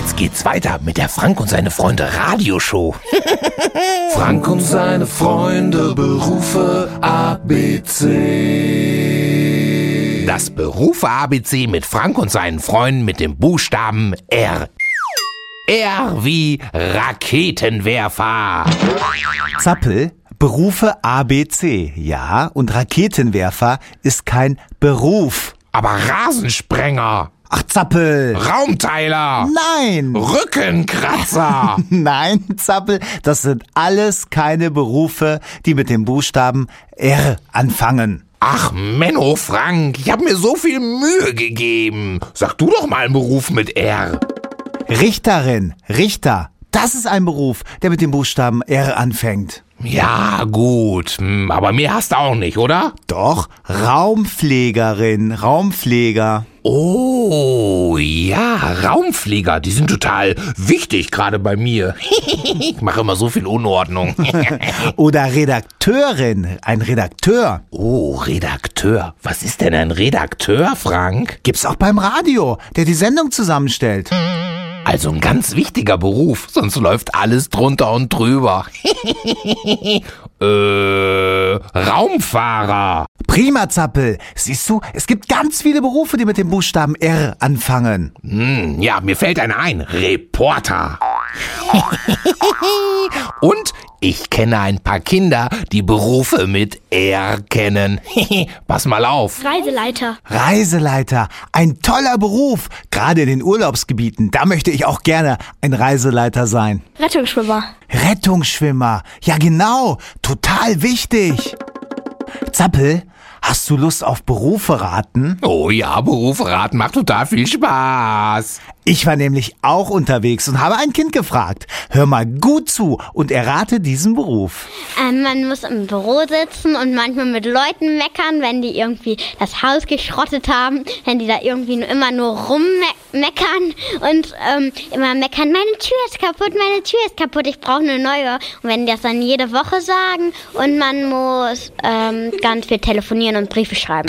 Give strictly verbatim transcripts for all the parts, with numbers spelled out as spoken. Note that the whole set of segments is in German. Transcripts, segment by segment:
Jetzt geht's weiter mit der Frank und seine Freunde Radioshow. Frank und seine Freunde, Berufe A B C. Das Berufe-A B C mit Frank und seinen Freunden mit dem Buchstaben R. R wie Raketenwerfer. Zappel, Berufe A B C. Ja, und Raketenwerfer ist kein Beruf. Aber Rasensprenger. Ach, Zappel. Raumteiler. Nein. Rückenkratzer. Nein, Zappel, das sind alles keine Berufe, die mit dem Buchstaben R anfangen. Ach, Menno, Frank, ich habe mir so viel Mühe gegeben. Sag du doch mal einen Beruf mit R. Richterin, Richter, das ist ein Beruf, der mit dem Buchstaben R anfängt. Ja, gut, aber mehr hast du auch nicht, oder? Doch, Raumpflegerin, Raumpfleger. Oh, ja, Raumpfleger, die sind total wichtig, gerade bei mir. Ich mache immer so viel Unordnung. Oder Redakteurin, ein Redakteur. Oh, Redakteur. Was ist denn ein Redakteur, Frank? Gibt's auch beim Radio, der die Sendung zusammenstellt. Also ein ganz wichtiger Beruf, sonst läuft alles drunter und drüber. äh, Raumfahrer. Prima, Zappel. Siehst du, es gibt ganz viele Berufe, die mit dem Buchstaben R anfangen. Hm, ja, mir fällt einer ein. Reporter. Und ich kenne ein paar Kinder, die Berufe mit R kennen. Pass mal auf. Reiseleiter. Reiseleiter, ein toller Beruf. Gerade in den Urlaubsgebieten, da möchte ich auch gerne ein Reiseleiter sein. Rettungsschwimmer. Rettungsschwimmer, ja genau, total wichtig. Zappel, hast du Lust auf Berufe raten? Oh ja, Berufe raten macht total viel Spaß. Ich war nämlich auch unterwegs und habe ein Kind gefragt. Hör mal gut zu und errate diesen Beruf. Ähm, man muss im Büro sitzen und manchmal mit Leuten meckern, wenn die irgendwie das Haus geschrottet haben, wenn die da irgendwie nur, immer nur rummeckern und ähm, immer meckern, meine Tür ist kaputt, meine Tür ist kaputt, ich brauche eine neue. Und wenn die das dann jede Woche sagen und man muss ähm, ganz viel telefonieren und Briefe schreiben.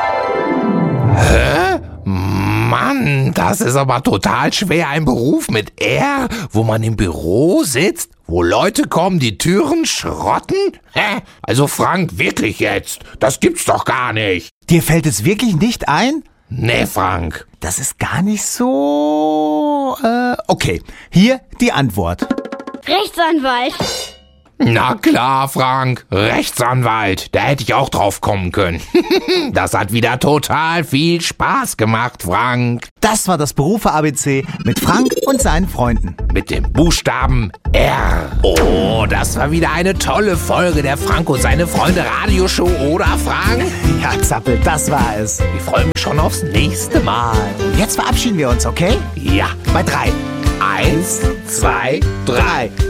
Hä? Mann, das ist aber total schwer, ein Beruf mit R, wo man im Büro sitzt, wo Leute kommen, die Türen schrotten? Hä? Also Frank, wirklich jetzt? Das gibt's doch gar nicht. Dir fällt es wirklich nicht ein? Nee, Frank. Das ist gar nicht so... Äh, okay, hier die Antwort. Rechtsanwalt. Na klar, Frank, Rechtsanwalt, da hätte ich auch drauf kommen können. Das hat wieder total viel Spaß gemacht, Frank. Das war das Berufe-A B C mit Frank und seinen Freunden. Mit dem Buchstaben R. Oh, das war wieder eine tolle Folge der Frank und seine Freunde Radioshow, oder Frank? Ja, Zappel, das war es. Wir freuen uns schon aufs nächste Mal. Jetzt verabschieden wir uns, okay? Ja, Bei drei. eins, zwei, drei.